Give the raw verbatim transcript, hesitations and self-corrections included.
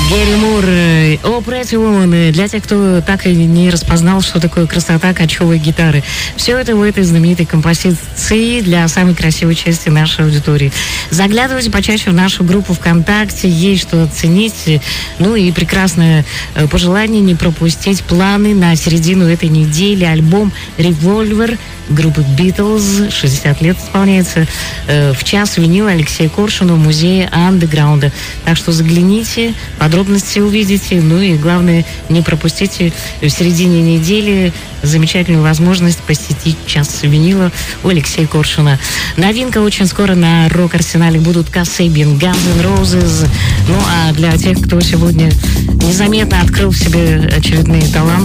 Гэри Мур, «О, Pretty Woman», для тех, кто так и не распознал, что такое красота кочевой гитары. Все это в этой знаменитой композиции для самой красивой части нашей аудитории. Заглядывайте почаще в нашу группу ВКонтакте, есть что оценить. Ну и прекрасное пожелание не пропустить планы на середину этой недели. Альбом «Revolver» группы Beatles, шестьдесят лет исполняется, в час винила Алексея Коршуна в музее андеграунда. Так что загляните, подробности увидите, ну и главное, не пропустите в середине недели замечательную возможность посетить час винила у Алексея Коршуна. Новинка очень скоро на рок-арсенале будут Kasabian, Guns N' Roses. Ну а для тех, кто сегодня незаметно открыл в себе очередные таланты,